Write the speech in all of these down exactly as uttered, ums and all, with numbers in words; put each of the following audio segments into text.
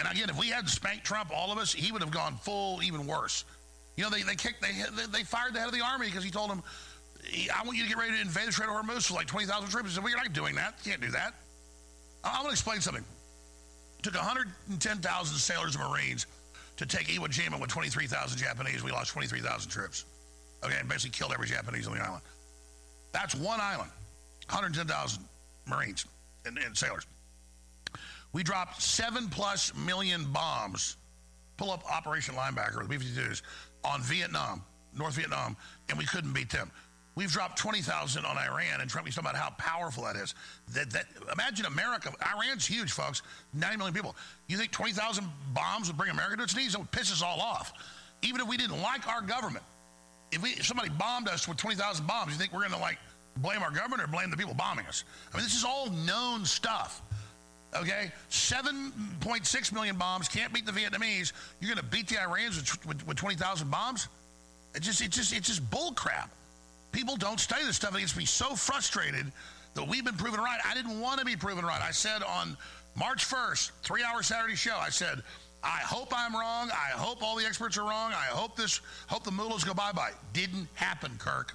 And again, if we had spanked Trump, all of us, he would have gone full, even worse. You know, they they kicked, they they fired the head of the army because he told him, I want you to get ready to invade the Strait of Hormuz with like twenty thousand troops. He said, well, you're not doing that. You can't do that. I'm going to explain something. It took one hundred ten thousand sailors and Marines to take Iwo Jima with twenty-three thousand Japanese. We lost twenty-three thousand troops. Okay, and basically killed every Japanese on the island. That's one island. one hundred ten thousand Marines and, and sailors. We dropped seven plus million bombs. Pull up Operation Linebacker, the B fifty-twos, on Vietnam, North Vietnam, and we couldn't beat them. We've dropped twenty thousand on Iran, and Trump, he's talking about how powerful that is. That, that imagine America. Iran's huge, folks, ninety million people. You think twenty thousand bombs would bring America to its knees? It would piss us all off. Even if we didn't like our government, if, we, if somebody bombed us with twenty thousand bombs, you think we're going to, like, blame our government or blame the people bombing us? I mean, this is all known stuff. Okay, seven point six million bombs, can't beat the Vietnamese. You're going to beat the Iranians with, with, with twenty thousand bombs? It just, it just, it's just bull crap. People don't study this stuff. It gets me so frustrated that we've been proven right. I didn't want to be proven right. I said on March first, three-hour Saturday show, I said, I hope I'm wrong. I hope all the experts are wrong. I hope this, hope the mullahs go bye-bye. Didn't happen, Kirk.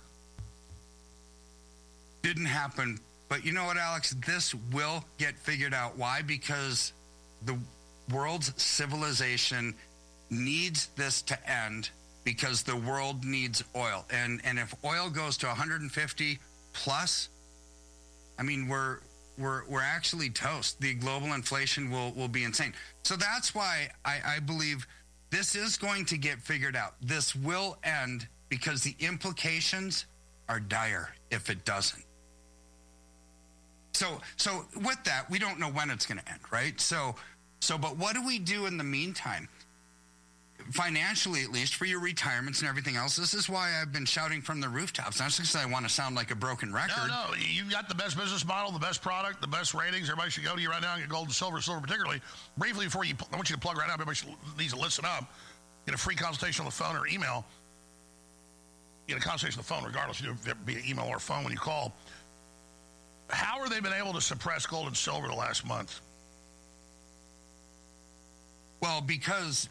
Didn't happen. But you know what, Alex? This will get figured out. Why? Because the world's civilization needs this to end because the world needs oil. And and if oil goes to one hundred fifty plus, I mean, we're we're we're actually toast. The global inflation will, will be insane. So that's why I, I believe this is going to get figured out. This will end because the implications are dire if it doesn't. So, so with that, we don't know when it's going to end, right? So, so, but what do we do in the meantime? Financially, at least, for your retirements and everything else. This is why I've been shouting from the rooftops. Not because I want to sound like a broken record. No, no, you've got the best business model, the best product, the best ratings. Everybody should go to you right now and get gold and silver, silver particularly. Briefly, before you, I want you to plug right now. Everybody should, needs to listen up. Get a free consultation on the phone or email. Get a consultation on the phone, regardless. You do it via email or phone when you call. How have they been able to suppress gold and silver the last month? Well, because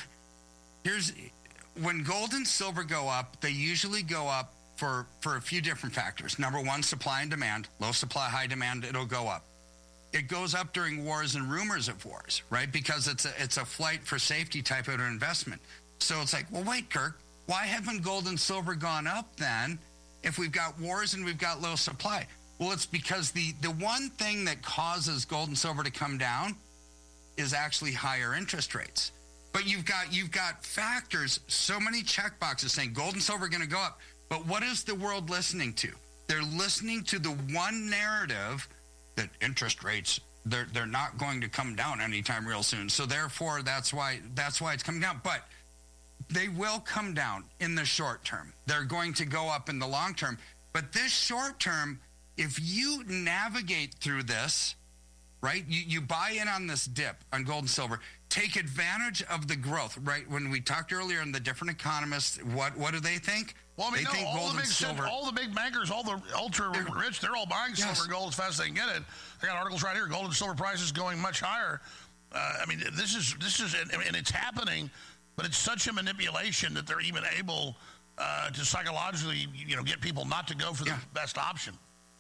here's when gold and silver go up, they usually go up for, for a few different factors. Number one, supply and demand. Low supply, high demand, it'll go up. It goes up during wars and rumors of wars, right? Because it's a, it's a flight for safety type of investment. So it's like, well, wait, Kirk, why haven't gold and silver gone up then if we've got wars and we've got low supply? Well, it's because the, the one thing that causes gold and silver to come down is actually higher interest rates. But you've got you've got factors, so many check boxes saying gold and silver are going to go up. But what is the world listening to? They're listening to the one narrative that interest rates, they're they're not going to come down anytime real soon. So therefore, that's why that's why it's coming down. But they will come down in the short term. They're going to go up in the long term. But this short term, if you navigate through this, right, you, you buy in on this dip on gold and silver, take advantage of the growth, right? When we talked earlier on the different economists, what what do they think? Well, I mean, they no, think all, gold the big, and silver. all the big bankers, all the ultra They're, rich, they're all buying yes. silver and gold as fast as they can get it. I got articles right here, gold and silver prices going much higher. Uh, I mean, this is, this is, and it's happening, but it's such a manipulation that they're even able uh, to psychologically, you know, get people not to go for the yeah. best option.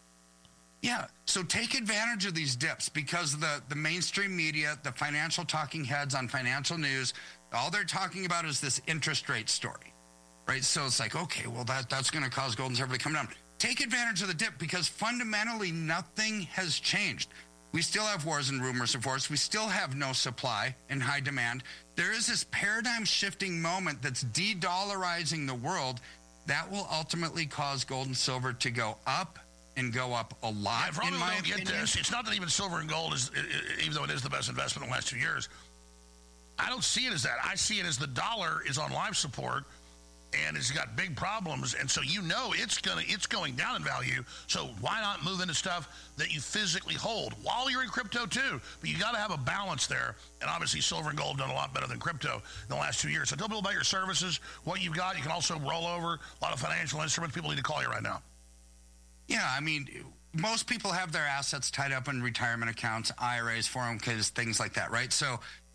Yeah, so take advantage of these dips because the, the mainstream media, the financial talking heads on financial news, all they're talking about is this interest rate story, right? So it's like, okay, well, that that's going to cause gold and silver to come down. Take advantage of the dip because fundamentally nothing has changed. We still have wars and rumors of wars. We still have no supply and high demand. There is this paradigm-shifting moment that's de-dollarizing the world that will ultimately cause gold and silver to go up and go up a lot, yeah, in my don't get opinion. This. It's not that even silver and gold is, even though it is the best investment in the last two years, I don't see it as that. I see it as the dollar is on life support and it's got big problems, and so you know it's gonna it's going down in value. So why not move into stuff that you physically hold while you're in crypto too? But you got to have a balance there, and obviously silver and gold have done a lot better than crypto in the last two years. So tell people about your services, what you've got. You can also roll over a lot of financial instruments. People need to call you right now. Yeah, I mean, most people have their assets tied up in retirement accounts, I R As, four oh one k's, things like that, right? So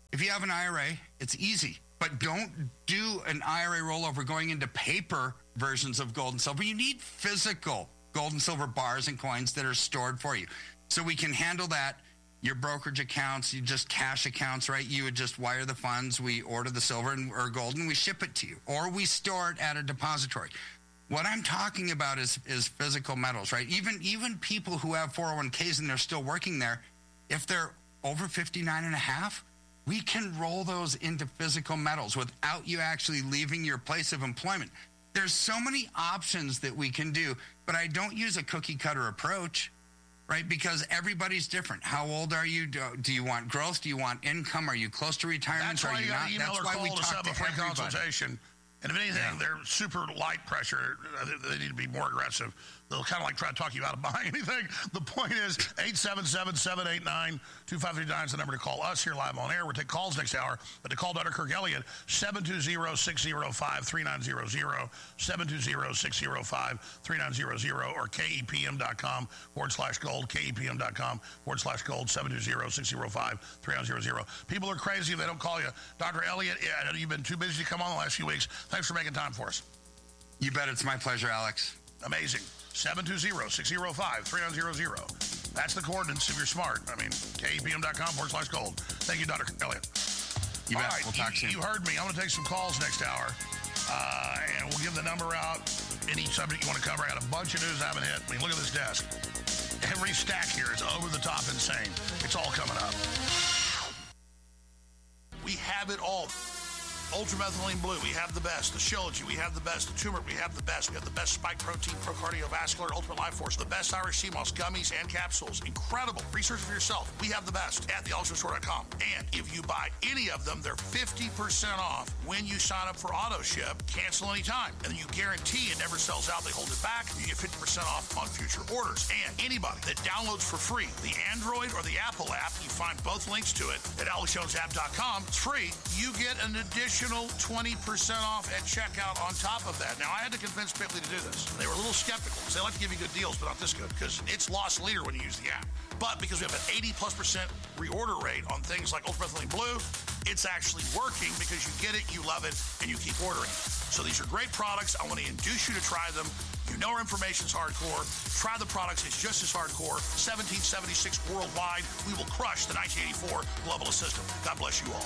If you have an I R A, it's easy. But don't do an I R A rollover going into paper versions of gold and silver. You need physical gold and silver bars and coins that are stored for you. So we can handle that. Your brokerage accounts, you just cash accounts, right? You would just wire the funds. We order the silver and, or gold and we ship it to you. Or we store it at a depository. What I'm talking about is, is physical metals, right? Even, even people who have four oh one k's and they're still working there, if they're over fifty-nine and a half, we can roll those into physical metals without you actually leaving your place of employment. There's so many options that we can do, but I don't use a cookie cutter approach, right? Because everybody's different. How old are you? Do, do you want growth? Do you want income? Are you close to retirement? That's why are you, you got not? to email That's or why call we to talk set up to a free everybody. consultation. And if anything, Yeah. they're super light pressure. They need to be more aggressive. They'll kind of like try to talk you out of buying anything. The point is, eight seven seven, seven eight nine, two five three nine is the number to call us here live on air. We'll take calls next hour. But to call Doctor Kirk Elliott, seven two zero, six zero five, three nine zero zero, seven two zero, six zero five, three nine zero zero, or kepm.com forward slash gold, kepm.com forward slash gold, seven two zero, six zero five, three nine zero zero. People are crazy if they don't call you. Doctor Elliott, I know you've been too busy to come on the last few weeks. Thanks for making time for us. You bet. It's my pleasure, Alex. Amazing. seven two zero, six zero five, three nine zero zero. That's the coordinates if you're smart. I mean, kepm.com forward slash gold. Thank you, Doctor Elliott. You All bet. right, We'll talk you, soon. you heard me. I'm going to take some calls next hour, uh, and we'll give the number out. Any subject you want to cover. I got a bunch of news I haven't hit. I mean, look at this desk. Every stack here is over the top insane. It's all coming up. We have it all. Ultramethylene Blue, we have the best. The Shilajit, we have the best. The turmeric, we have the best. We have the best spike protein, pro cardiovascular, ultimate life force, the best Irish sea moss, gummies, and capsules. Incredible. Research for yourself. We have the best at the ultra store dot com. And if you buy any of them, they're fifty percent off when you sign up for auto ship. Cancel anytime. And then you guarantee it never sells out. They hold it back. You get fifty percent off on future orders. And anybody that downloads for free the Android or the Apple app, you find both links to it at alex jones app dot com. It's free. You get an additional twenty percent off at checkout on top of that. Now, I had to convince Pipley to do this. They were a little skeptical because they like to give you good deals, but not this good because it's lost leader when you use the app. But because we have an eighty plus percent reorder rate on things like Ultramethylene Blue, it's actually working because you get it, you love it, and you keep ordering. So these are great products. I want to induce you to try them. You know our information's hardcore. Try the products. It's just as hardcore. seventeen seventy-six worldwide. We will crush the nineteen eighty-four globalist system. God bless you all.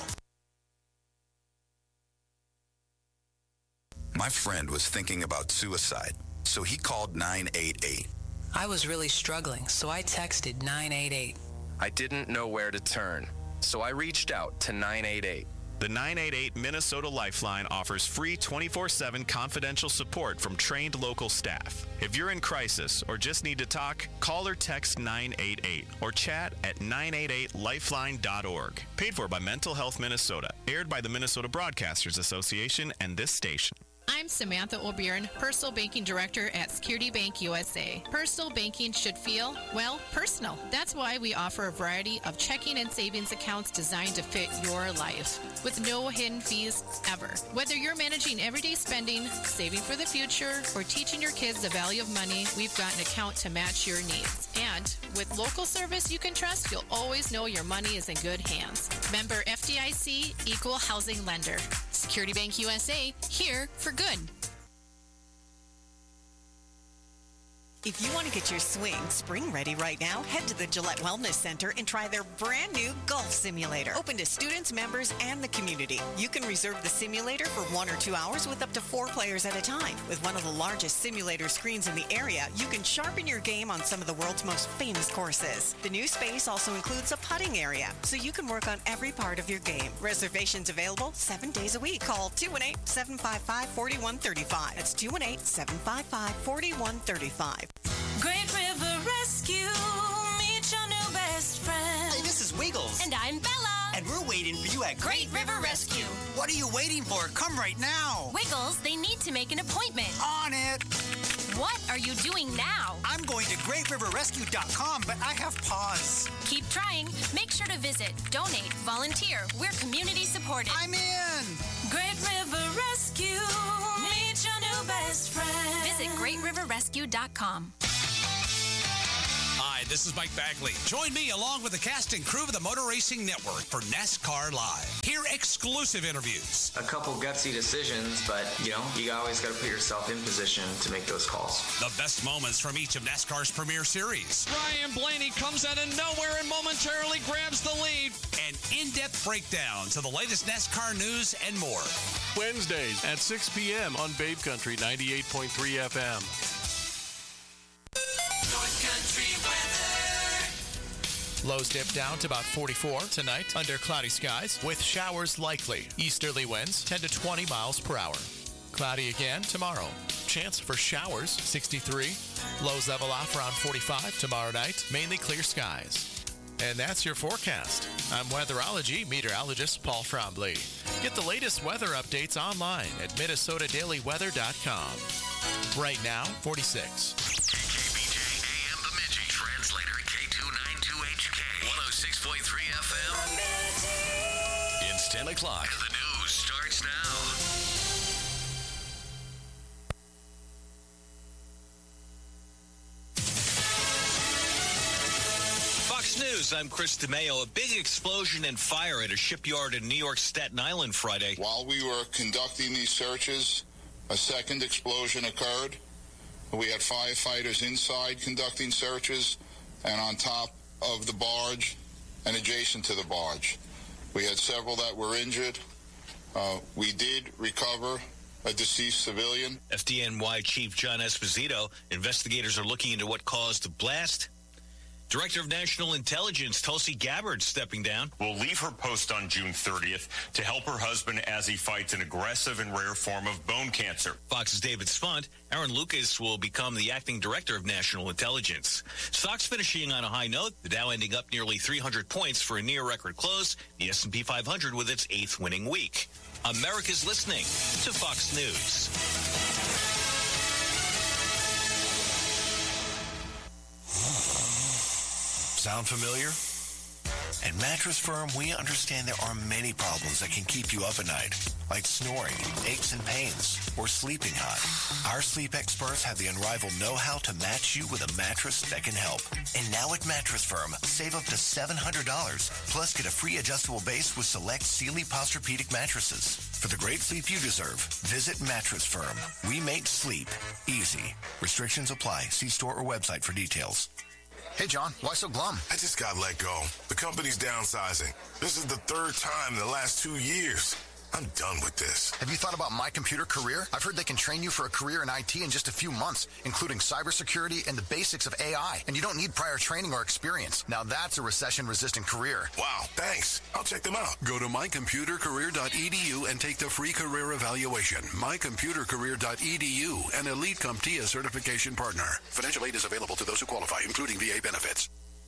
My friend was thinking about suicide, so he called nine eight eight. I was really struggling, so I texted nine eight eight. I didn't know where to turn, so I reached out to nine eight eight. The nine eight eight Minnesota Lifeline offers free twenty-four seven confidential support from trained local staff. If you're in crisis or just need to talk, call or text nine eight eight or chat at nine eight eight lifeline dot org. Paid for by Mental Health Minnesota. Aired by the Minnesota Broadcasters Association and this station. I'm Samantha O'Byrne, Personal Banking Director at Security Bank U S A. Personal banking should feel, well, personal. That's why we offer a variety of checking and savings accounts designed to fit your life, with no hidden fees ever. Whether you're managing everyday spending, saving for the future, or teaching your kids the value of money, we've got an account to match your needs. And with local service you can trust, you'll always know your money is in good hands. Member F D I C, Equal Housing Lender. Security Bank U S A, here for good. If you want to get your swing spring ready right now, head to the Gillette Wellness Center and try their brand new golf simulator. Open to students, members, and the community. You can reserve the simulator for one or two hours with up to four players at a time. With one of the largest simulator screens in the area, you can sharpen your game on some of the world's most famous courses. The new space also includes a putting area, so you can work on every part of your game. Reservations available seven days a week. Call two one eight, seven five five, four one three five. That's two one eight, seven five five, four one three five. Great River Rescue, meet your new best friend. Hey, this is Wiggles. And I'm Bella. And we're waiting for you at Great River Rescue. What are you waiting for? Come right now. Wiggles, they need to make an appointment. On it. What are you doing now? I'm going to great river rescue dot com, but I have pause. Keep trying. Make sure to visit, donate, volunteer. We're community supported. I'm in. Great River Rescue, meet your new best friend. Visit great river rescue dot com. Hi, this is Mike Bagley. Join me along with the cast and crew of the Motor Racing Network for NASCAR Live. Hear exclusive interviews. A couple gutsy decisions, but, you know, you always got to put yourself in position to make those calls. The best moments from each of NASCAR's premier series. Ryan Blaney comes out of nowhere and momentarily grabs the lead. An in-depth breakdown to the latest NASCAR news and more. Wednesdays at six p.m. on Babe Country ninety-eight point three F M. North Country weather. Lows dip down to about forty-four tonight under cloudy skies with showers likely. Easterly winds ten to twenty miles per hour. Cloudy again tomorrow. Chance for showers sixty-three. Lows level off around forty-five tomorrow night. Mainly clear skies. And that's your forecast. I'm weatherology meteorologist Paul Frombley. Get the latest weather updates online at Minnesota Daily Weather dot com. Right now, forty-six. K B J A M Bemidji. Translator K two ninety-two H K. one oh six point three F M. It's ten o'clock. The news starts now. Fox News, I'm Chris DeMeo. A big explosion and fire at a shipyard in New York's Staten Island Friday. While we were conducting these searches, a second explosion occurred. We had firefighters inside conducting searches and on top of the barge and adjacent to the barge. We had several that were injured. Uh, we did recover a deceased civilian. F D N Y Chief John Esposito, investigators are looking into what caused the blast. Director of National Intelligence, Tulsi Gabbard, stepping down. Will leave her post on June thirtieth to help her husband as he fights an aggressive and rare form of bone cancer. Fox's David Spunt. Aaron Lucas will become the acting director of National Intelligence. Stocks finishing on a high note. The Dow ending up nearly three hundred points for a near-record close. The S and P five hundred with its eighth winning week. America's listening to Fox News. Sound familiar? At Mattress Firm, we understand there are many problems that can keep you up at night, like snoring, aches and pains, or sleeping hot. Our sleep experts have the unrivaled know-how to match you with a mattress that can help. And now at Mattress Firm, save up to seven hundred dollars, plus get a free adjustable base with select Sealy Posturepedic mattresses. For the great sleep you deserve, visit Mattress Firm. We make sleep easy. Restrictions apply. See store or website for details. Hey, John, why so glum? I just got let go. The company's downsizing. This is the third time in the last two years. I'm done with this. Have you thought about My Computer Career? I've heard they can train you for a career in I T in just a few months, including cybersecurity and the basics of A I. And you don't need prior training or experience. Now that's a recession-resistant career. Wow, thanks. I'll check them out. Go to my computer career dot e d u and take the free career evaluation. my computer career dot e d u, an Elite CompTIA certification partner. Financial aid is available to those who qualify, including V A benefits.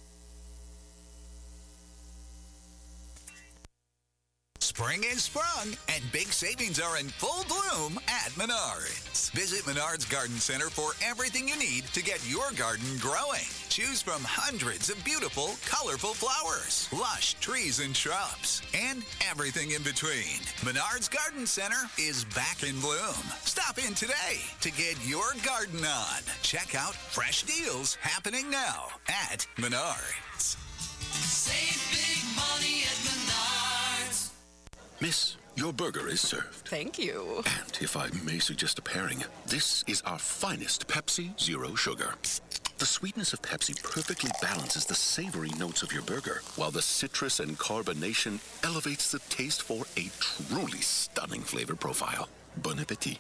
Spring is sprung, and big savings are in full bloom at Menards. Visit Menards Garden Center for everything you need to get your garden growing. Choose from hundreds of beautiful, colorful flowers, lush trees and shrubs, and everything in between. Menards Garden Center is back in bloom. Stop in today to get your garden on. Check out fresh deals happening now at Menards. Save big money at Menards. Miss, your burger is served. Thank you. And if I may suggest a pairing, this is our finest Pepsi Zero Sugar. The sweetness of Pepsi perfectly balances the savory notes of your burger, while the citrus and carbonation elevates the taste for a truly stunning flavor profile. Bon appetit.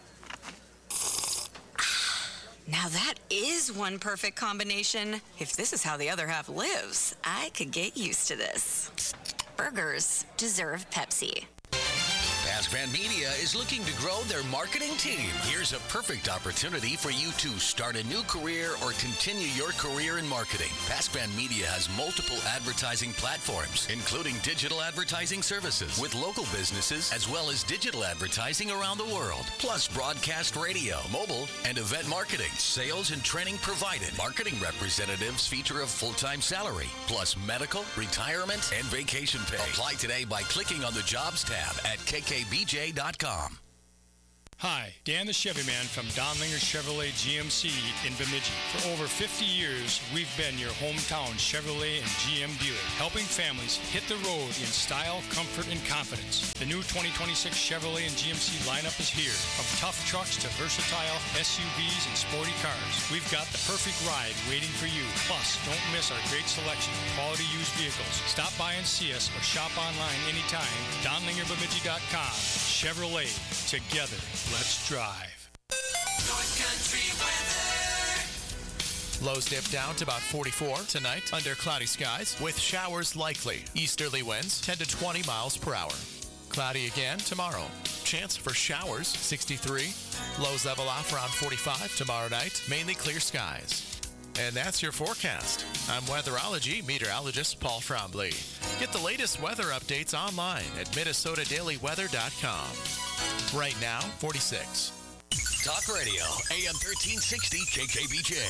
Now that is one perfect combination. If this is how the other half lives, I could get used to this. Burgers deserve Pepsi. Pascan Media is looking to grow their marketing team. Here's a perfect opportunity for you to start a new career or continue your career in marketing. Pascan Media has multiple advertising platforms, including digital advertising services with local businesses, as well as digital advertising around the world, plus broadcast radio, mobile, and event marketing. Sales and training provided. Marketing representatives feature a full-time salary, plus medical, retirement, and vacation pay. Apply today by clicking on the Jobs tab at K K B J dot com. Hi, Dan the Chevy Man from Donlinger Chevrolet G M C in Bemidji. For over fifty years, we've been your hometown Chevrolet and G M dealer, helping families hit the road in style, comfort, and confidence. The new twenty twenty-six Chevrolet and G M C lineup is here. From tough trucks to versatile S U Vs and sporty cars, we've got the perfect ride waiting for you. Plus, don't miss our great selection of quality used vehicles. Stop by and see us or shop online anytime. Donlinger Bemidji dot com. Chevrolet. Together, let's drive. North Country weather. Lows dip down to about forty-four tonight under cloudy skies with showers likely. Easterly winds ten to twenty miles per hour. Cloudy again tomorrow. Chance for showers sixty-three. Lows level off around forty-five tomorrow night. Mainly clear skies. And that's your forecast. I'm weatherology meteorologist Paul Trombley. Get the latest weather updates online at Minnesota Daily Weather dot com. Right now, forty-six. Talk Radio, A M thirteen sixty K K B J.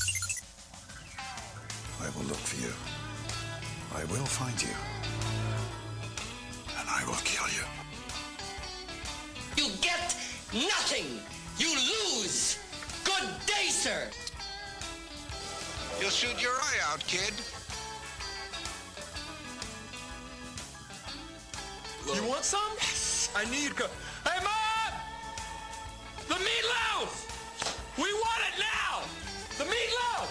I will look for you. I will find you. And I will kill you. You get nothing. You lose. Good day, sir. You'll shoot your eye out, kid. You want some? Yes. I knew you'd go. Hey, Mom! The meatloaf! We want it now! The meatloaf!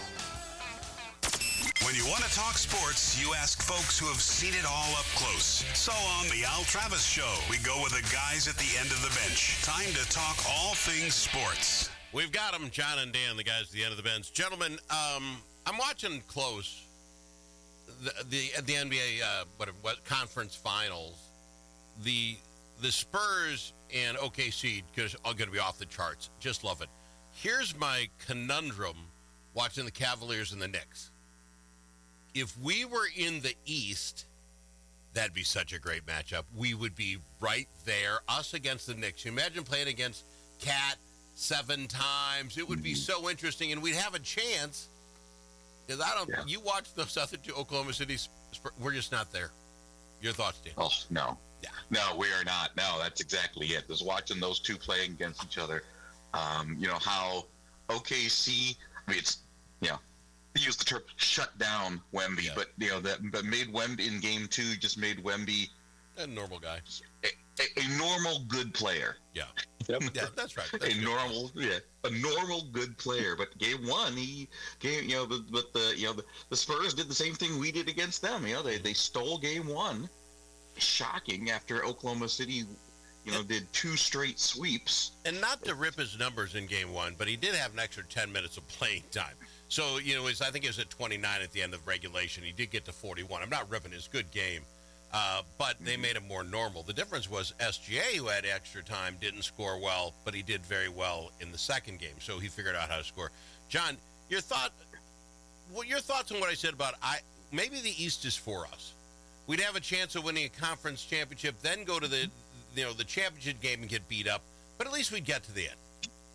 When you want to talk sports, you ask folks who have seen it all up close. So on The Al Travis Show, we go with the guys at the end of the bench. Time to talk all things sports. We've got them, John and Dan, the guys at the end of the bench. Gentlemen, um, I'm watching close the the, the N B A uh, what what conference finals. The the Spurs and O K C are going to be off the charts. Just love it. Here's my conundrum watching the Cavaliers and the Knicks. If we were in the East, that'd be such a great matchup. We would be right there, us against the Knicks. You imagine playing against Cat seven times. It would be so interesting, and we'd have a chance. Because I don't, yeah. You watch those other two Oklahoma City Spurs, we're just not there. Your thoughts, Dan? Oh, no. Yeah. No, we are not. No, that's exactly it. Just watching those two playing against each other. Um, you know, how O K C, I mean, it's, you know, they use the term shut down Wemby, yeah. but, you know, that but made Wemby in game two, just made Wemby a normal guy. A, a, a normal good player. Yeah. Yep. Yeah, that's right. That's a normal, point. yeah, a normal good player. But game one, he game, you know, but, but the you know the, the Spurs did the same thing we did against them. You know, they they stole game one. Shocking after Oklahoma City, you know, did two straight sweeps. And not to rip his numbers in game one, but he did have an extra ten minutes of playing time. So, you know, it was, I think it was at twenty-nine at the end of regulation. He did get to forty-one. I'm not ripping his good game. Uh, but they made him more normal. The difference was S G A, who had extra time, didn't score well, but he did very well in the second game. So he figured out how to score. John, your thought, well, your thoughts on what I said about I maybe the East is for us. We'd have a chance of winning a conference championship, then go to the you know the championship game and get beat up. But at least we'd get to the end.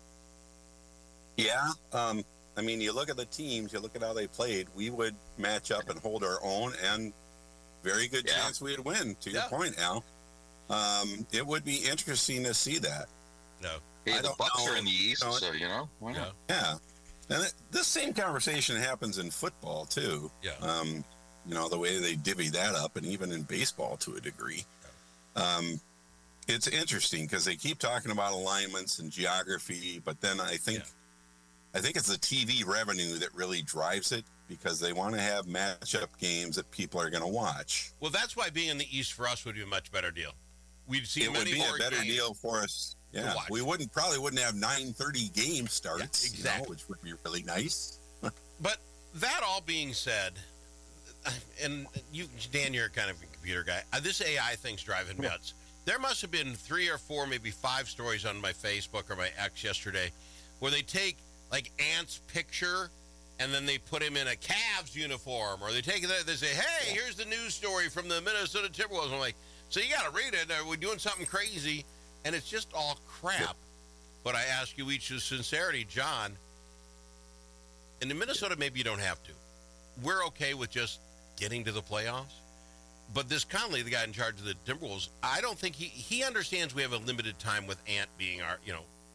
Yeah, um, I mean, you look at the teams, you look at how they played. We would match up and hold our own, and very good yeah. chance we'd win, to yeah. your point, Al. Um, it would be interesting to see that. No. Hey, I the don't Bucks know, are in the East, you know, so, you know, why not? Yeah. And it, this same conversation happens in football, too. Yeah. Um, you know, the way they divvy that up, and even in baseball to a degree. Yeah. Um, it's interesting because they keep talking about alignments and geography, but then I think, yeah. I think it's the T V revenue that really drives it, because they want to have matchup games that people are going to watch. Well, that's why being in the East for us would be a much better deal. We'd see it many would be more a better games deal for us. Yeah, we wouldn't probably wouldn't have nine thirty game starts, yeah, exactly. you know, which would be really nice. But that all being said, and you, Dan, you're kind of a computer guy. Uh, this A I thing's driving me nuts. There must have been three or four, maybe five stories on my Facebook or my X yesterday where they take like Ant's picture and then they put him in a Cavs uniform, or they take it, they say, hey, here's the news story from the Minnesota Timberwolves. I'm like, so you got to read it. Are we doing something crazy? And it's just all crap. But I ask you each with sincerity, John, in Minnesota, maybe you don't have to. We're okay with just getting to the playoffs. But this Conley, the guy in charge of the Timberwolves, I don't think he, he understands we have a limited time with Ant being our, you know,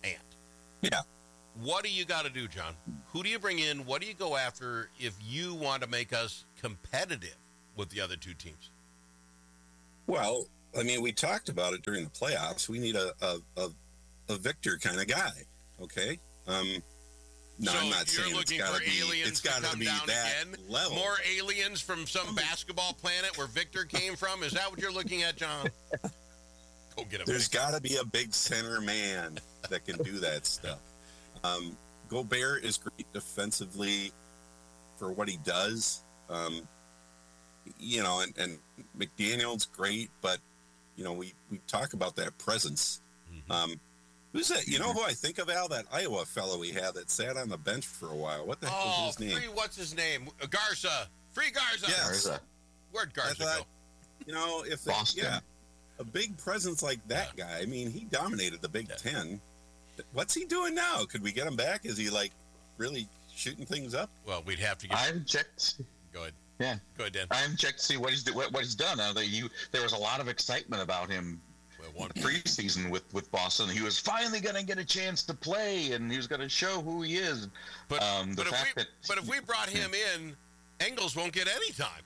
can't. Yeah. What do you got to do, John? Who do you bring in? What do you go after if you want to make us competitive with the other two teams? Well, I mean, we talked about it during the playoffs. We need a a, a, a Victor kind of guy, okay? Um, no, so I'm not you're saying looking it's got for to be, aliens it's to got to come be down that again? level. More aliens from some basketball planet where Victor came from? Is that what you're looking at, John? Go get him. There's got to be a big center man that can do that stuff. Um, Gobert is great defensively for what he does. Um, you know, and, and McDaniel's great, but, you know, we, we talk about that presence. Mm-hmm. Um, who's that? You know who I think of, Al? That Iowa fellow we had that sat on the bench for a while. What the heck oh, was his name? Free, what's his name? Garza. Free Garza. Yes. Garza. Where'd Garza thought, go? You know, if they, yeah, a big presence like that yeah. guy, I mean, he dominated the Big yeah. Ten. What's he doing now? Could we get him back? Is he, like, really shooting things up? Well, we'd have to get... I've checked... Go ahead. Yeah. Go ahead, Dan. I haven't checked to see what he's what, what he's done. Uh, they, you, there was a lot of excitement about him well, one preseason with, with Boston. He was finally going to get a chance to play, and he was going to show who he is. But, um, the but, fact if we, that, but if we brought him in, Engels won't get any time.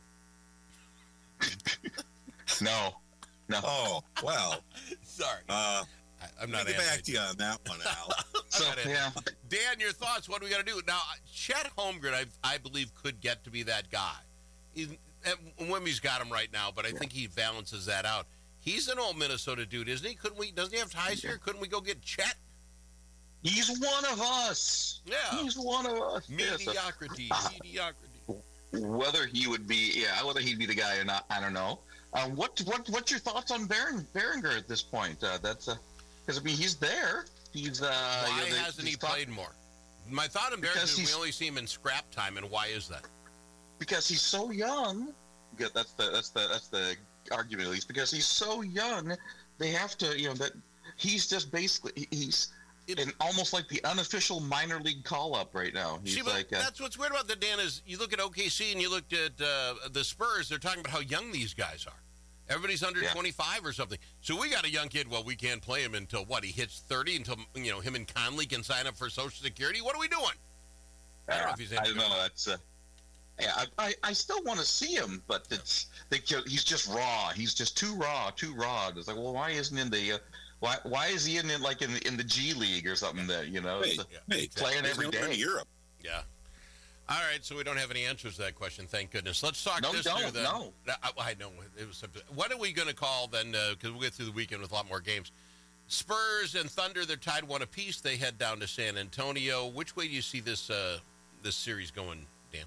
no. No. Oh, well. Sorry. Uh, I, I'm not get back to you on that one, Al. so, yeah. Dan, your thoughts? What do we got to do? Now, Chet Holmgren, I, I believe, could get to be that guy. He's, Wemby's got him right now, but I think he balances that out. He's an old Minnesota dude, isn't he? Couldn't we? Doesn't he have ties here? Couldn't we go get Chet? He's one of us. Yeah, he's one of us. Mediocrity, yes. mediocrity. Whether he would be, yeah, whether he'd be the guy or not, I don't know. Uh, what what what's your thoughts on Bering, Beringer at this point? Uh, that's because uh, I mean he's there. He's uh, why you know, hasn't he played talk- more? My thought on Beringer is we only see him in scrap time, and why is that? Because he's so young. Yeah, that's the that's the that's the argument at least. Because he's so young, they have to you know that he's just basically he's in almost like the unofficial minor league call up right now. He's See, like but uh, that's what's weird about that, Dan, is you look at O K C and you looked at uh, the Spurs. They're talking about how young these guys are. Everybody's under yeah. twenty-five or something. So we got a young kid. Well, we can't play him until what he hits thirty. Until you know him and Conley can sign up for Social Security. What are we doing? I don't know if he's. I don't know. That's. Uh, Yeah, I, I, I still want to see him, but it's they, he's just raw. He's just too raw, too raw. It's like, well, why isn't in the uh, why why is he in it like in the, in the G League or something that you know hey, it's, yeah, hey, playing he's every no day? In Europe. Yeah. All right, so we don't have any answers to that question. Thank goodness. Let's talk no, this don't, through then. No, I, I know it was. What are we going to call then? Because uh, we'll get through the weekend with a lot more games. Spurs and Thunder, they're tied one apiece. They head down to San Antonio. Which way do you see this uh, this series going, Dan?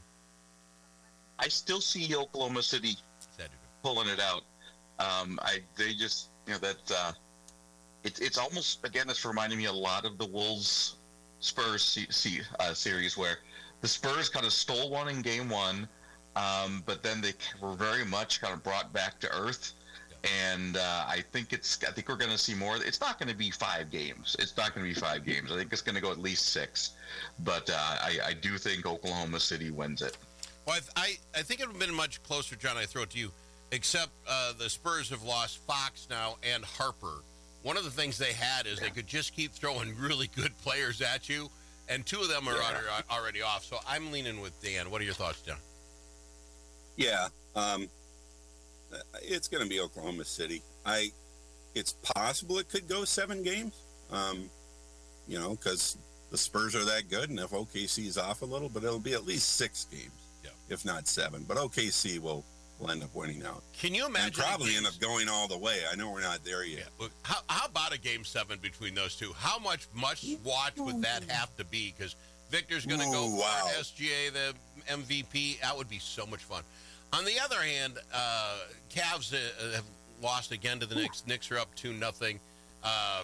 I still see Oklahoma City pulling it out. Um, I they just you know that uh, it, it's almost again it's reminding me a lot of the Wolves Spurs C- C- uh, series where the Spurs kind of stole one in game one, um, but then they were very much kind of brought back to earth. And uh, I think it's. I think we're going to see more. It's not going to be five games. It's not going to be five games. I think it's going to go at least six. But uh, I, I do think Oklahoma City wins it. Well, I, I, I think it would have been much closer, John. I throw it to you. Except uh, the Spurs have lost Fox now and Harper. One of the things they had is they could just keep throwing really good players at you, and two of them are Yeah. already, already off. So I'm leaning with Dan. What are your thoughts, John? Yeah, um, it's going to be Oklahoma City. I, it's possible it could go seven games. Um, you know, because the Spurs are that good, and if O K C is off a little, but it'll be at least six games, yeah. if not seven. But O K C will, will end up winning out. Can you imagine? And probably end up going all the way. I know we're not there yet. Yeah. Look, how, how about a game seven between those two? How much much watch would that have to be? Because Victor's going to go for wow. S G A, the M V P. That would be so much fun. On the other hand, uh, Cavs uh, have lost again to the Knicks. Knicks are up two nothing. Uh,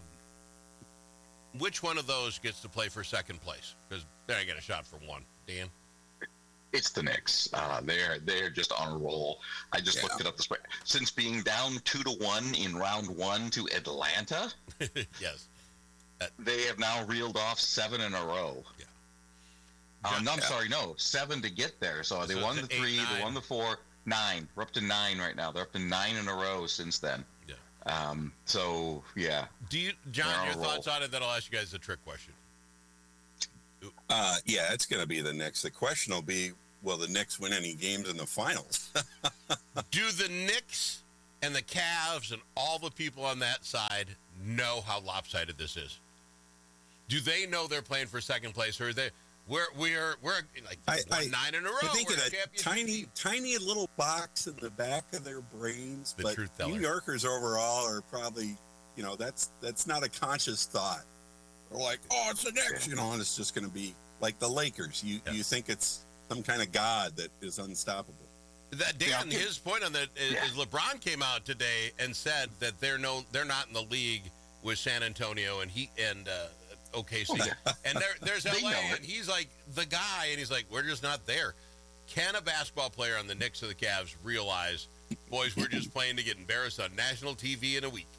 which one of those gets to play for second place? Because they ain't got a shot for one. Dan? It's the Knicks. Uh, they're they're just on a roll. I just Yeah. looked it up this way. Since being down two to one in round one to Atlanta, yes, they have now reeled off seven in a row. Yeah. Um, no, I'm Yeah. sorry, no, seven to get there. So they So won it's the eight, three, nine. they won the four, nine. We're up to nine right now. They're up to nine in a row since then. Yeah. Um, so yeah. Do you, John? Your thoughts on it? Then I'll ask you guys a trick question. Uh, yeah, it's going to be the Knicks. The question will be, will the Knicks win any games in the finals? Do the Knicks and the Cavs and all the people on that side know how lopsided this is? Do they know they're playing for second place, or are they? We're we're we're like I, won I, nine in a row. I think We're in the a champions. tiny, tiny little box in the back of their brains. The but truth teller. New Yorkers overall are probably, you know, that's that's not a conscious thought. They're like, oh, it's the Knicks, you know, and it's just going to be like the Lakers. You Yeah. you think it's some kind of god that is unstoppable. That Dan, Yeah. his point on that is, Yeah. is LeBron came out today and said that they're no, they're not in the league with San Antonio and he and uh, O K C, Oh, yeah. and there, there's L They know A, it. and he's like the guy, and he's like, we're just not there. Can a basketball player on the Knicks or the Cavs realize, boys, we're just playing to get embarrassed on national T V in a week?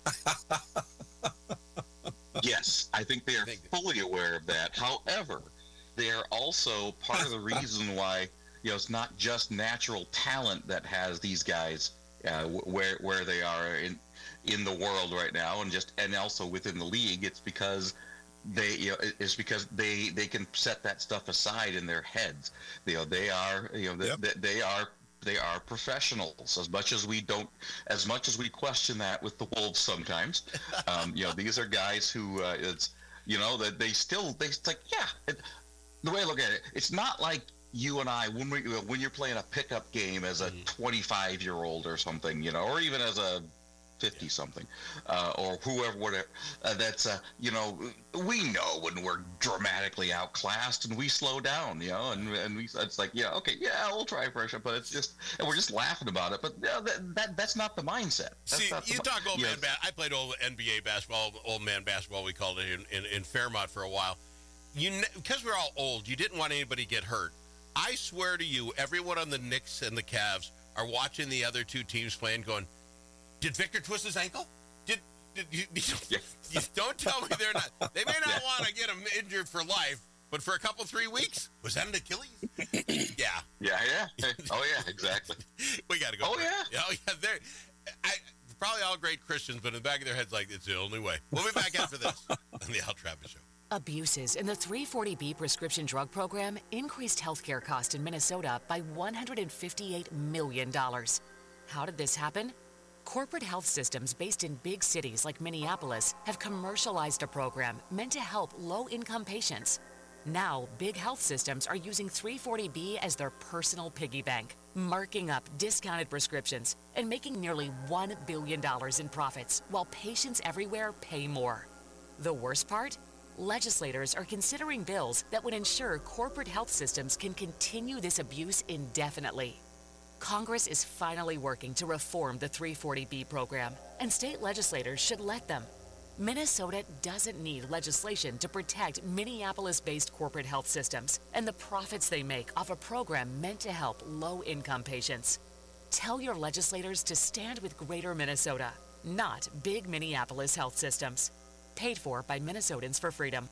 Yes, I think they are think- fully aware of that. However, they are also part of the reason why, you know, it's not just natural talent that has these guys uh, wh- where where they are in in the world right now, and just and also within the league. It's because they, you know, it- it's because they they can set that stuff aside in their heads. You know, they are, you know, Yep. they, they are. They are professionals. As much as we don't, as much as we question that with the Wolves sometimes, um, you know, these are guys who uh, it's, you know, that they still they it's like yeah. It, the way I look at it, it's not like you and I when we when you're playing a pickup game as a twenty-five year old or something, you know, or even as a fifty something, uh, or whoever, whatever. Uh, that's uh, you know, we know when we're dramatically outclassed and we slow down, you know, and and we it's like yeah, okay, yeah, we'll try pressure, but it's just and we're just laughing about it. But uh, that, that that's not the mindset. That's See, not the you mi- talk old yeah. man. Ba- I played old N B A basketball, old man basketball. We called it in, in, in Fairmont for a while. You because we're all old, you didn't want anybody to get hurt. I swear to you, everyone on the Knicks and the Cavs are watching the other two teams playing, going, "Did Victor twist his ankle? Did, did you, you, you don't tell me they're not? They may not want to get him injured for life, but for a couple three weeks, was that an Achilles? yeah, Yeah, yeah. Oh yeah, exactly. we got to go. Oh, for it. yeah? oh yeah. They're I, probably all great Christians, but in the back of their heads, like it's the only way. We'll be back after this on the Al Travis Show. Abuses in the three forty B prescription drug program increased healthcare costs in Minnesota by one hundred fifty-eight million dollars. How did this happen? Corporate health systems based in big cities like Minneapolis have commercialized a program meant to help low-income patients. Now, big health systems are using three forty B as their personal piggy bank, marking up discounted prescriptions and making nearly one billion dollars in profits while patients everywhere pay more. The worst part? Legislators are considering bills that would ensure corporate health systems can continue this abuse indefinitely. Congress is finally working to reform the three forty B program, and state legislators should let them. Minnesota doesn't need legislation to protect Minneapolis-based corporate health systems and the profits they make off a program meant to help low-income patients. Tell your legislators to stand with Greater Minnesota, not big Minneapolis health systems. Paid for by Minnesotans for Freedom.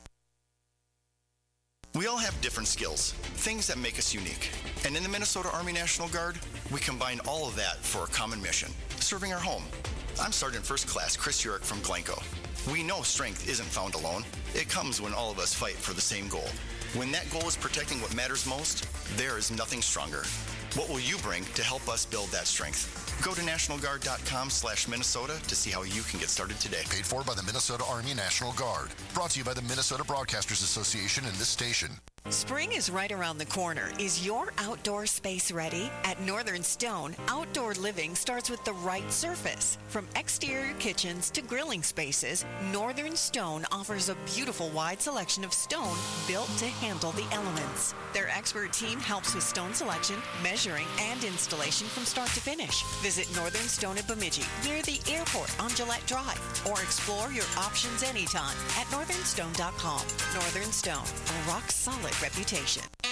We all have different skills, things that make us unique. And in the Minnesota Army National Guard, we combine all of that for a common mission, serving our home. I'm Sergeant First Class Chris Urick from Glencoe. We know strength isn't found alone. It comes when all of us fight for the same goal. When that goal is protecting what matters most, there is nothing stronger. What will you bring to help us build that strength? Go to national guard dot com slash Minnesota to see how you can get started today. Paid for by the Minnesota Army National Guard. Brought to you by the Minnesota Broadcasters Association and this station. Spring is right around the corner. Is your outdoor space ready? At Northern Stone, outdoor living starts with the right surface. From exterior kitchens to grilling spaces, Northern Stone offers a beautiful wide selection of stone built to handle the elements. Their expert team helps with stone selection, measuring, and installation from start to finish. Visit Northern Stone at Bemidji, near the airport on Gillette Drive, or explore your options anytime at northern stone dot com. Northern Stone, a rock-solid reputation.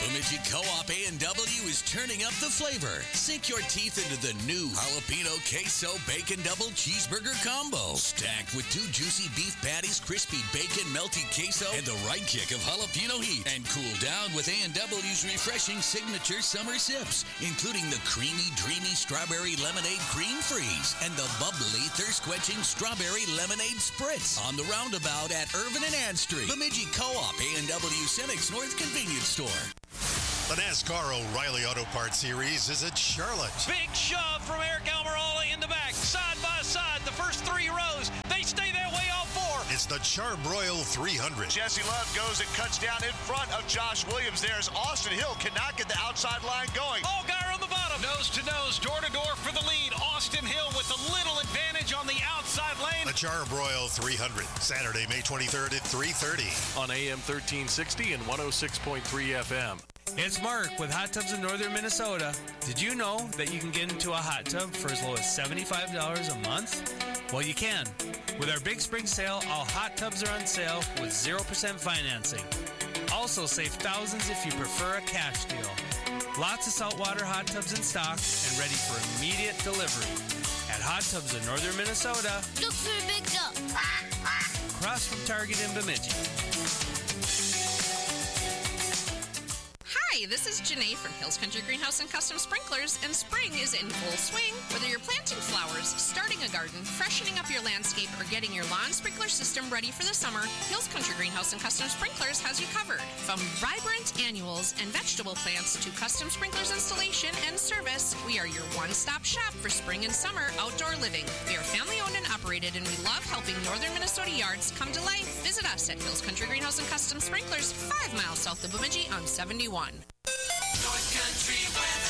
Bemidji Co-op A and W is turning up the flavor. Sink your teeth into the new Jalapeno Queso Bacon Double Cheeseburger Combo. Stacked with two juicy beef patties, crispy bacon, melty queso, and the right kick of jalapeno heat. And cool down with A and W's refreshing signature summer sips, including the creamy, dreamy strawberry lemonade cream freeze and the bubbly, thirst-quenching strawberry lemonade spritz. On the roundabout at Irvin and Ann Street. Bemidji Co-op A and W Cenex North Convenience Store. The NASCAR O'Reilly Auto Parts Series is at Charlotte. Big shove from Eric Almirola in the back. Side by side, the first three rows. They stay that way all four. It's the Charbroil three hundred. Jesse Love goes and cuts down in front of Josh Williams. There's Austin Hill. Cannot get the outside line going. Oh, guy on the bottom. Nose to nose, door to door for the lead. Austin Hill with a little advantage on the outside lane. The Charbroil three hundred. Saturday, May twenty-third at three thirty. On A M thirteen sixty and one oh six point three F M. It's Mark with Hot Tubs in Northern Minnesota. Did you know that you can get into a hot tub for as low as seventy-five dollars a month? Well, you can. With our big spring sale, all hot tubs are on sale with zero percent financing. Also save thousands if you prefer a cash deal. Lots of saltwater hot tubs in stock and ready for immediate delivery. At Hot Tubs in Northern Minnesota. Look for a big tub. Across from Target in Bemidji. Hi, this is Janae from Hills Country Greenhouse and Custom Sprinklers, and spring is in full swing. Whether you're planting flowers, starting a garden, freshening up your landscape, or getting your lawn sprinkler system ready for the summer, Hills Country Greenhouse and Custom Sprinklers has you covered. From vibrant annuals and vegetable plants to custom sprinklers installation and service, we are your one-stop shop for spring and summer outdoor living. We are family-owned and operated, and we love helping northern Minnesota yards come to life. Visit us at Hills Country Greenhouse and Custom Sprinklers, five miles south of Bemidji on seventy-one. North Country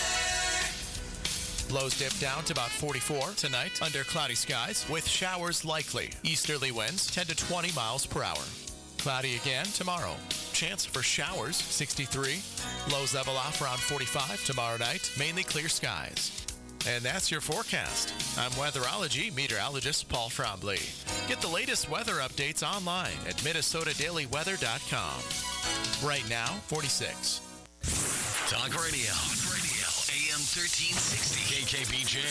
weather. Lows dip down to about forty-four tonight under cloudy skies with showers likely. Easterly winds ten to twenty miles per hour. Cloudy again tomorrow. Chance for showers sixty-three. Lows level off around forty-five tomorrow night. Mainly clear skies. And that's your forecast. I'm weatherology meteorologist Paul Frombley. Get the latest weather updates online at minnesota daily weather dot com. Right now, forty-six. Talk Radio. Talk Radio. A M thirteen sixty. K K B J.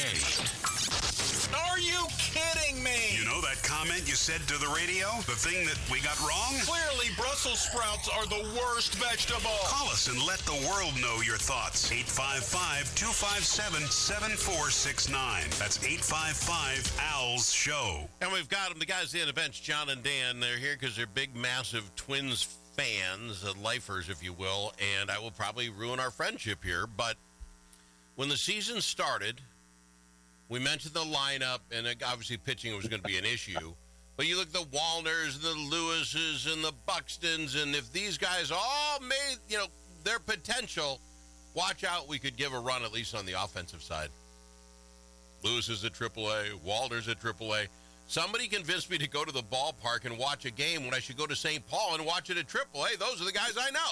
Are you kidding me? You know that comment you said to the radio? The thing that we got wrong? Clearly, Brussels sprouts are the worst vegetable. Call us and let the world know your thoughts. eight five five, two five seven, seven four six nine. That's eight five five, A L S, show. And we've got them, the guys at the bench, John and Dan. They're here because they're big, massive Twins fans, uh, lifers, if you will, and I will probably ruin our friendship here, but when the season started, we mentioned the lineup, and obviously pitching was going to be an issue, but you look at the Wallners, the Lewises, and the Buxtons, and if these guys all made, you know, their potential, watch out, we could give a run at least on the offensive side. Lewis is at triple A, Wallner's at triple A. Somebody convinced me to go to the ballpark and watch a game when I should go to Saint Paul and watch it at triple A. Those are the guys I know.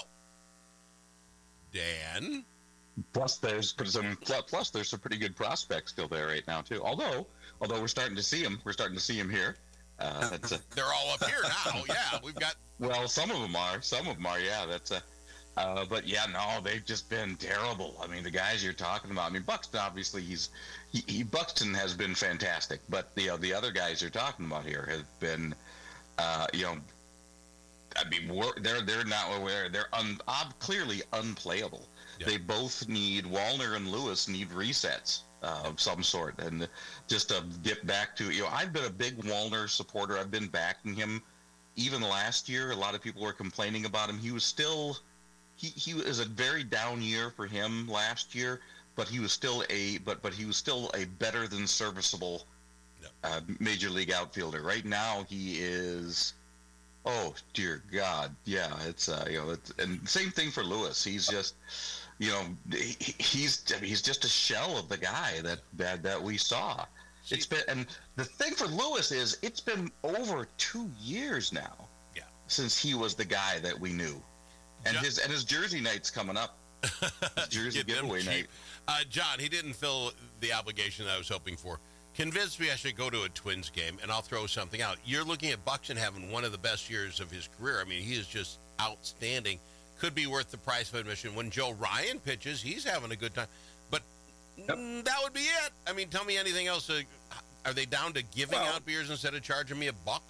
Dan? Plus, there's some plus there's some pretty good prospects still there right now too. Although, although we're starting to see them, we're starting to see them here. Uh, that's a, They're all up here now. Yeah, we've got. Well, some of them are. Some of them are. Yeah, that's a. Uh, but yeah, no, they've just been terrible. I mean, the guys you're talking about. I mean, Buxton obviously he's he, he Buxton has been fantastic, but the uh, the other guys you're talking about here have been, uh, you know, I mean, we're, they're they're not aware. They're un, ob, clearly unplayable. Yeah. They both need Wallner and Lewis need resets uh, of some sort, and just to get back to you know, I've been a big Wallner supporter. I've been backing him even last year. A lot of people were complaining about him. He was still. He he was a very down year for him last year, but he was still a but but he was still a better than serviceable uh, major league outfielder. Right now he is, oh dear God, yeah, it's uh, you know, it's, and same thing for Lewis. He's just, you know, he, he's he's just a shell of the guy that that, that we saw. It's been, and the thing for Lewis is it's been over two years now, yeah, since he was the guy that we knew. And John, his and his jersey night's coming up. His jersey giveaway night. Uh, John, he didn't fill the obligation that I was hoping for. Convinced me I should go to a Twins game, and I'll throw something out. You're looking at Buxton having one of the best years of his career. I mean, he is just outstanding. could be worth the price of admission. When Joe Ryan pitches, he's having a good time. But yep. mm, that would be it. I mean, tell me anything else. Uh, are they down to giving well, out beers instead of charging me a buck?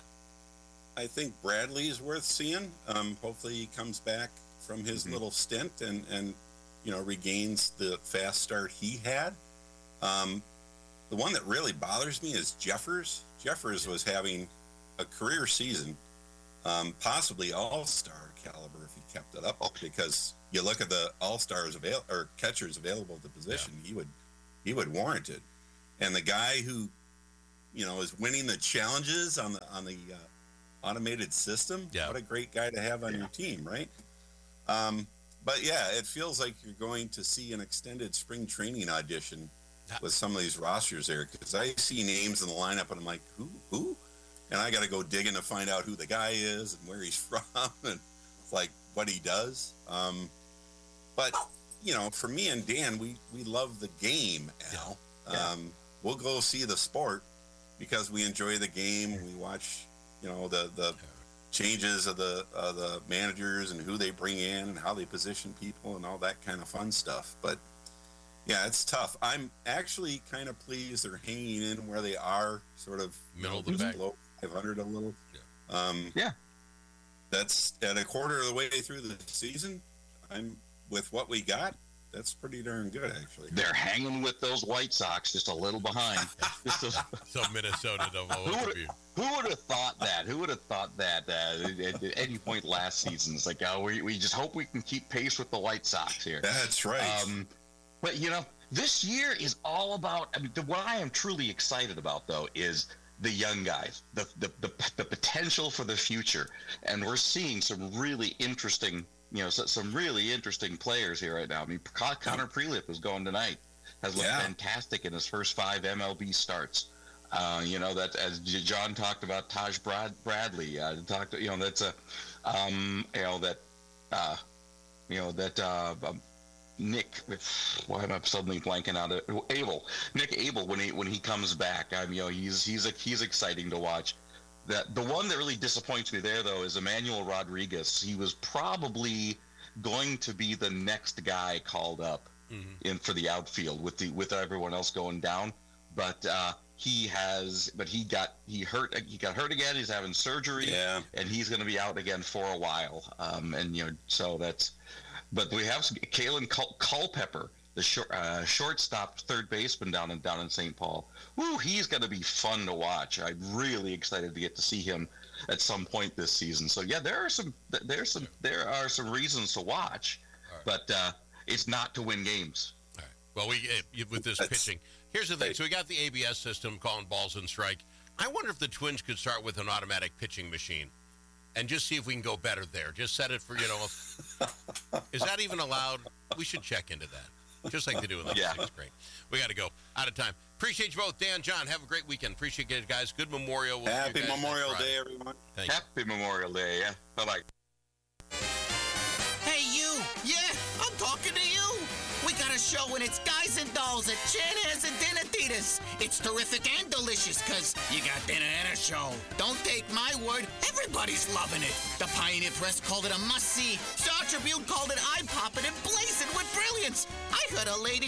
I think Bradley's worth seeing. Um, hopefully he comes back from his mm-hmm. little stint and, and, you know, regains the fast start he had. Um, the one that really bothers me is Jeffers. Jeffers was having a career season, um, possibly all-star caliber if he kept it up, because you look at the all-stars avail- or catchers available at the position, yeah. he would he would warrant it. And the guy who, you know, is winning the challenges on the on the uh, automated system, yeah. what a great guy to have on yeah. your team, right? Um, but yeah, it feels like you're going to see an extended spring training audition with some of these rosters there, because I see names in the lineup and I'm like, who, who? And I got to go digging to find out who the guy is and where he's from and like what he does. Um, but, you know, for me and Dan, we, we love the game, Al. Yeah. Yeah. Um, we'll go see the sport because we enjoy the game. We watch, you know, the, the changes of the, uh, the managers and who they bring in and how they position people and all that kind of fun stuff. But, yeah, it's tough. I'm actually kind of pleased they're hanging in where they are, sort of middle of the pack, below five hundred a little. Yeah. Um, yeah. That's at a quarter of the way through the season. I'm with what we got. That's pretty darn good, actually. They're hanging with those White Sox, just a little behind. just a, so Minnesota don't who would who would have thought that? Who would have thought that uh, at, at any point last season? It's like, oh, we we just hope we can keep pace with the White Sox here. That's right. Um, But, you know, this year is all about, I mean, the, what I am truly excited about, though, is the young guys, the, the the the potential for the future. And we're seeing some really interesting, you know, some really interesting players here right now. I mean, Connor Prelip is going tonight, has looked yeah. fantastic in his first five M L B starts. Uh, you know, that as John talked about, Taj Brad, Bradley, uh, talked, you know, that's a, um, you know, that, uh, you know, that, uh, um, Nick, why am I suddenly blanking out? Of, Abel, Nick Abel, when he when he comes back, I mean, you know, he's he's a, he's exciting to watch. That the one that really disappoints me there, though, is Emmanuel Rodriguez. He was probably going to be the next guy called up mm-hmm. in for the outfield with the with everyone else going down, but uh, he has, but he got he hurt he got hurt again. He's having surgery, yeah. and he's going to be out again for a while. Um, and you know, so that's. But we have Kalen Cul- Culpepper, the short, uh, shortstop third baseman down in down in Saint Paul. Woo, he's going to be fun to watch. I'm really excited to get to see him at some point this season. So yeah, there are some there's some there are some reasons to watch, right. but uh, it's not to win games. All right. Well, we with this That's, pitching. Here's the thing. So we got the A B S system calling balls and strike. I wonder if the Twins could start with an automatic pitching machine. And just see if we can go better there. Just set it for, you know, is that even allowed? We should check into that. Just like they do in the yeah. sixth grade. We got to go. Out of time. Appreciate you both. Dan, John, have a great weekend. Appreciate it, guys. Good Memorial. We'll Happy Memorial Day, everyone. Thank Happy you. Memorial Day, yeah. Bye-bye. Hey, you. Yeah, I'm talking to you. We got a show and it's Guys and Dolls at Chanhassen and Dinatitas. It's terrific and delicious because you got dinner and a show. Don't take my word. Everybody's loving it. The Pioneer Press called it a must-see. Star Tribune called it eye-popping and blazing with brilliance. I heard a lady